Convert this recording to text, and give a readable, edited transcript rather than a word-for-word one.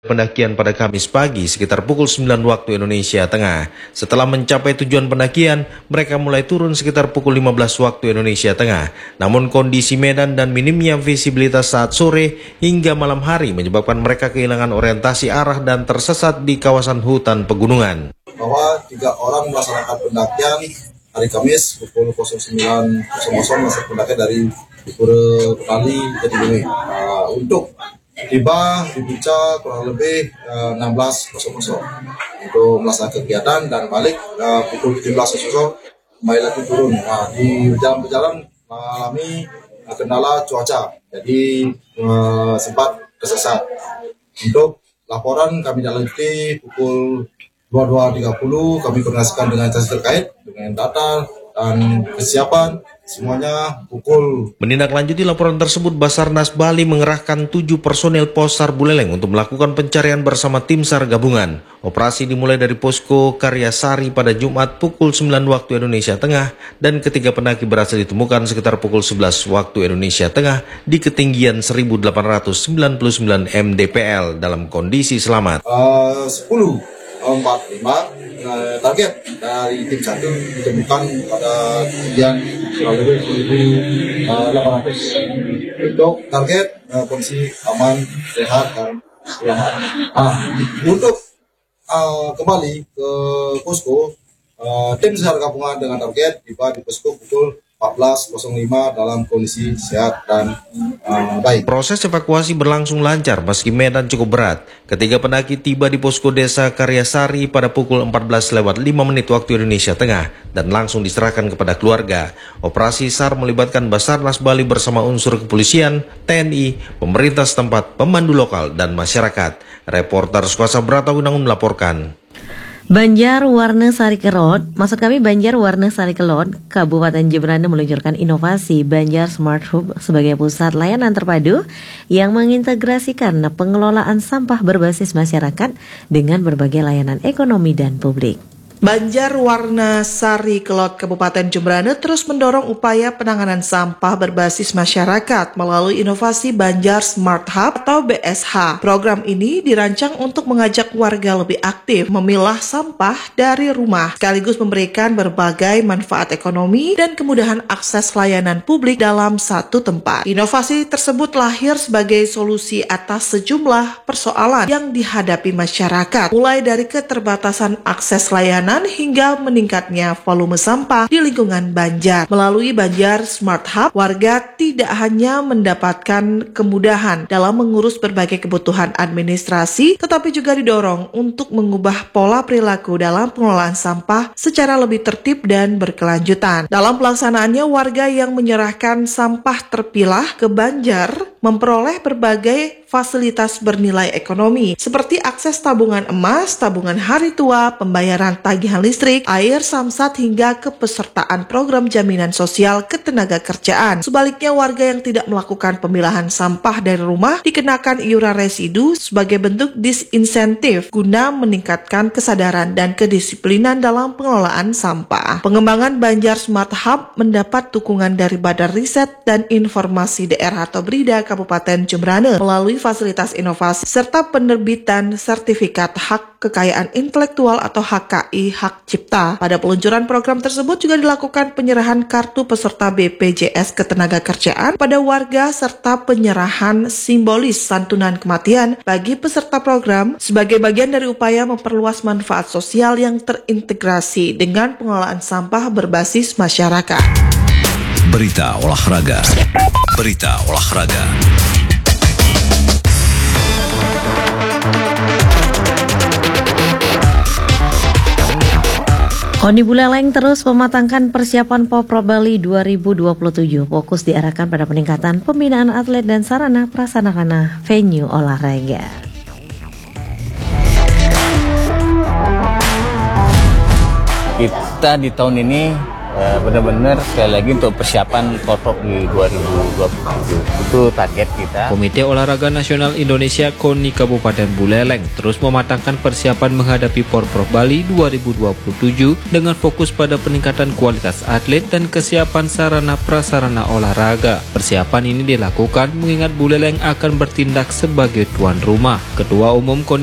Pendakian pada Kamis pagi sekitar pukul 9 waktu Indonesia Tengah. Setelah mencapai tujuan pendakian, mereka mulai turun sekitar pukul 15 waktu Indonesia Tengah. Namun kondisi medan dan minimnya visibilitas saat sore hingga malam hari menyebabkan mereka kehilangan orientasi arah dan tersesat di kawasan hutan pegunungan. Bahwa 3 orang melaksanakan pendakian hari Kamis pukul 09.00 melaksanakan pendakian dari Pura Petani Jatimulyo. Untuk tiba di Puncak kurang lebih 16.00 untuk melaksanakan kegiatan dan balik pukul 17.00 kembali lagi turun. Di jalan-jalan mengalami kendala cuaca, jadi sempat tersesat. Untuk laporan kami lanjuti pukul 22.30 kami koordinasikan dengan instansi terkait dengan data dan kesiapan semuanya pukul. Menindaklanjuti laporan tersebut, Basarnas Bali mengerahkan 7 personel pos SAR Buleleng untuk melakukan pencarian bersama tim SAR gabungan. Operasi dimulai dari posko Karyasari pada Jumat pukul 9 waktu Indonesia Tengah dan ketiga pendaki berhasil ditemukan sekitar pukul 11 waktu Indonesia Tengah di ketinggian 1899 mdpl dalam kondisi selamat. 10.45 target dari tim 1 ditemukan pada ketinggian kurang lebih 1.800. Untuk target kondisi aman, sehat dan selamat. Untuk kembali ke posko, tim SAR gabungan dengan target tiba di posko pukul 14.05 dalam kondisi sehat dan baik. Proses evakuasi berlangsung lancar meski medan cukup berat. Ketiga pendaki tiba di posko desa Karyasari pada pukul 14:05 waktu Indonesia Tengah dan langsung diserahkan kepada keluarga. Operasi SAR melibatkan Basarnas Bali bersama unsur kepolisian, TNI, pemerintah setempat, pemandu lokal, dan masyarakat. Reporter Suasa Bratagunangun melaporkan. Banjar Warna Sari Kelot, Banjar Warna Sari Kelot, Kabupaten Jembrana meluncurkan inovasi Banjar Smart Hub sebagai pusat layanan terpadu yang mengintegrasikan pengelolaan sampah berbasis masyarakat dengan berbagai layanan ekonomi dan publik. Banjar Warna Sari Kelot Kabupaten Jembrana terus mendorong upaya penanganan sampah berbasis masyarakat melalui inovasi Banjar Smart Hub atau BSH. Program ini dirancang untuk mengajak warga lebih aktif memilah sampah dari rumah, sekaligus memberikan berbagai manfaat ekonomi dan kemudahan akses layanan publik dalam satu tempat. Inovasi tersebut lahir sebagai solusi atas sejumlah persoalan yang dihadapi masyarakat, mulai dari keterbatasan akses layanan hingga meningkatnya volume sampah di lingkungan Banjar. Melalui Banjar Smart Hub, warga tidak hanya mendapatkan kemudahan dalam mengurus berbagai kebutuhan administrasi, tetapi juga didorong untuk mengubah pola perilaku dalam pengelolaan sampah secara lebih tertib dan berkelanjutan. Dalam pelaksanaannya, warga yang menyerahkan sampah terpilah ke Banjar memperoleh berbagai fasilitas bernilai ekonomi seperti akses tabungan emas, tabungan hari tua, pembayaran tagihan listrik, air, samsat hingga kepesertaan program jaminan sosial ketenagakerjaan. Sebaliknya, warga yang tidak melakukan pemilahan sampah dari rumah dikenakan iuran residu sebagai bentuk disinsentif guna meningkatkan kesadaran dan kedisiplinan dalam pengelolaan sampah. Pengembangan Banjar Smart Hub mendapat dukungan dari Badan Riset dan Informasi Daerah atau BRIDA Kabupaten Jembrana melalui fasilitas inovasi serta penerbitan sertifikat hak kekayaan intelektual atau HKI hak cipta. Pada peluncuran program tersebut juga dilakukan penyerahan kartu peserta BPJS Ketenagakerjaan pada warga serta penyerahan simbolis santunan kematian bagi peserta program sebagai bagian dari upaya memperluas manfaat sosial yang terintegrasi dengan pengelolaan sampah berbasis masyarakat. Berita olahraga. Oni Buleleng terus mematangkan persiapan Popro Bali 2027. Fokus diarahkan pada peningkatan pembinaan atlet dan sarana prasarana venue olahraga. Kita di tahun ini benar-benar sekali lagi untuk persiapan Porprov di 2027 itu target kita. Komite Olahraga Nasional Indonesia KONI Kabupaten Buleleng terus mematangkan persiapan menghadapi Porprov Bali 2027 dengan fokus pada peningkatan kualitas atlet dan kesiapan sarana prasarana olahraga. Persiapan ini dilakukan mengingat Buleleng akan bertindak sebagai tuan rumah. Ketua Umum KONI